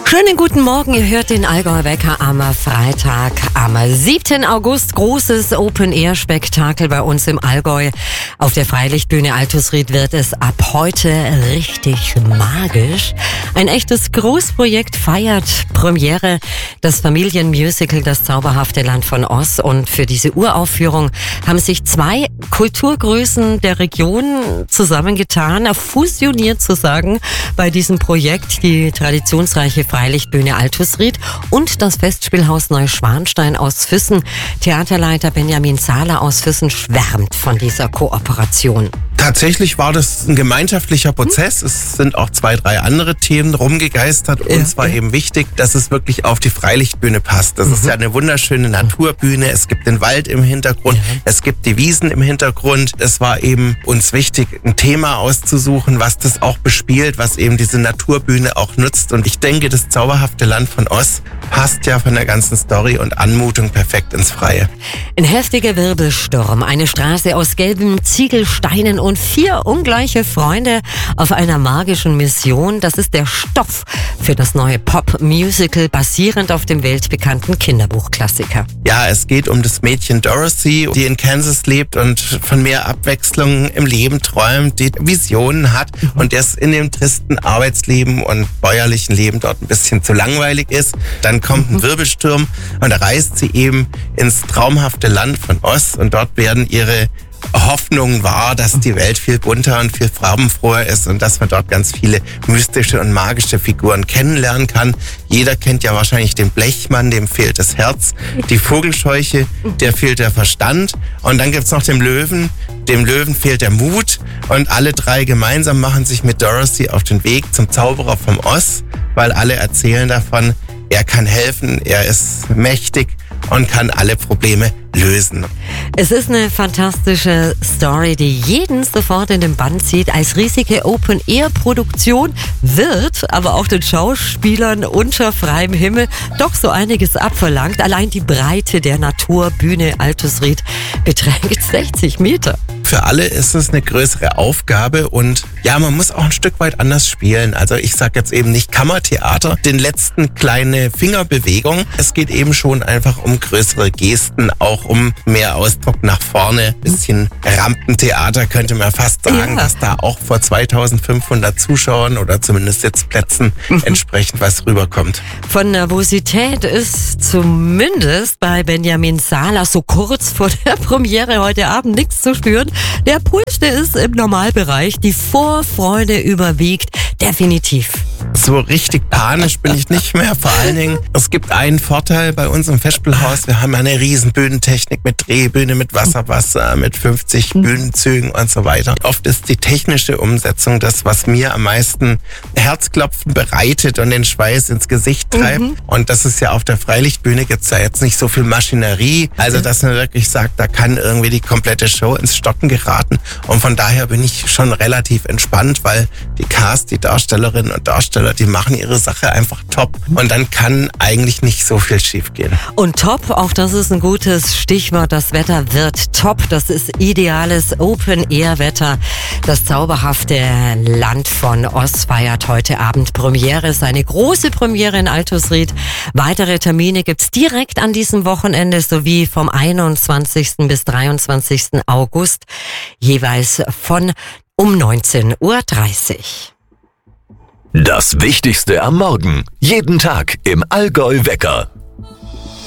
Schönen guten Morgen, ihr hört den Allgäu Wecker am Freitag, am 7. August. Großes Open-Air-Spektakel bei uns im Allgäu. Auf der Freilichtbühne Altusried wird es ab heute richtig magisch. Ein echtes Großprojekt feiert Premiere, das Familienmusical Das zauberhafte Land von Oz. Und für diese Uraufführung haben sich zwei Kulturgrößen der Region zusammengetan, fusioniert zu sagen, bei diesem Projekt, die traditionsreiche Freilichtbühne Altusried und das Festspielhaus Neuschwanstein aus Füssen. Theaterleiter Benjamin Zahler aus Füssen schwärmt von dieser Kooperation. Tatsächlich war das ein gemeinschaftlicher Prozess. Es sind auch 2, 3 andere Themen rumgegeistert. Uns war eben wichtig, dass es wirklich auf die Freilichtbühne passt. Das ist ja eine wunderschöne Naturbühne. Es gibt den Wald im Hintergrund. Es gibt die Wiesen im Hintergrund. Es war eben uns wichtig, ein Thema auszusuchen, was das auch bespielt, was eben diese Naturbühne auch nutzt. Und ich denke, das zauberhafte Land von Oz passt ja von der ganzen Story und Anmutung perfekt ins Freie. Ein heftiger Wirbelsturm, eine Straße aus gelben Ziegelsteinen und 4 ungleiche Freunde auf einer magischen Mission. Das ist der Stoff für das neue Pop-Musical, basierend auf dem weltbekannten Kinderbuchklassiker. Ja, es geht um das Mädchen Dorothy, die in Kansas lebt und von mehr Abwechslung im Leben träumt, die Visionen hat und das in dem tristen Arbeitsleben und bäuerlichen Leben dort ein bisschen zu langweilig ist. Dann kommt ein Wirbelsturm und da reist sie eben ins traumhafte Land von Oz und dort werden ihre Hoffnung war, dass die Welt viel bunter und viel farbenfroher ist und dass man dort ganz viele mystische und magische Figuren kennenlernen kann. Jeder kennt ja wahrscheinlich den Blechmann, dem fehlt das Herz, die Vogelscheuche, der fehlt der Verstand und dann gibt's noch den Löwen, dem Löwen fehlt der Mut und alle 3 gemeinsam machen sich mit Dorothy auf den Weg zum Zauberer vom Oz, weil alle erzählen davon, er kann helfen, er ist mächtig und kann alle Probleme lösen. Es ist eine fantastische Story, die jeden sofort in den Bann zieht. Als riesige Open-Air-Produktion wird aber auch den Schauspielern unter freiem Himmel doch so einiges abverlangt. Allein die Breite der Naturbühne Altusried beträgt 60 Meter. Für alle ist es eine größere Aufgabe und ja, man muss auch ein Stück weit anders spielen. Also ich sage jetzt eben nicht Kammertheater, den letzten kleine Fingerbewegung. Es geht eben schon einfach um größere Gesten, auch um mehr Ausdruck nach vorne. Bisschen Rampentheater könnte man fast sagen, dass da auch vor 2500 Zuschauern oder zumindest Sitzplätzen entsprechend was rüberkommt. Von Nervosität ist zumindest bei Benjamin Zahler so kurz vor der Premiere heute Abend nichts zu spüren. Der Puls, der ist im Normalbereich. Die Vorfreude überwiegt definitiv. So richtig panisch bin ich nicht mehr. Vor allen Dingen, es gibt einen Vorteil bei uns im Festspielhaus. Wir haben eine riesen Bühnentechnik mit Drehbühne, mit Wasserwasser, mit 50 Bühnenzügen und so weiter. Oft ist die technische Umsetzung das, was mir am meisten Herzklopfen bereitet und den Schweiß ins Gesicht treibt. Und das ist ja auf der Freilichtbühne, gibt's ja jetzt nicht so viel Maschinerie. Also, dass man wirklich sagt, da kann irgendwie die komplette Show ins Stocken geraten. Und von daher bin ich schon relativ entspannt, weil die Cast, die Darstellerinnen und Darsteller, die machen ihre Sache einfach top. Und dann kann eigentlich nicht so viel schiefgehen. Und top, auch das ist ein gutes Stichwort. Das Wetter wird top. Das ist ideales Open-Air-Wetter. Das zauberhafte Land von Oz feiert heute Abend Premiere. Es ist eine große Premiere in Altusried. Weitere Termine gibt's direkt an diesem Wochenende sowie vom 21. bis 23. August jeweils von um 19:30 Uhr. Das Wichtigste am Morgen. Jeden Tag im Allgäu Wecker.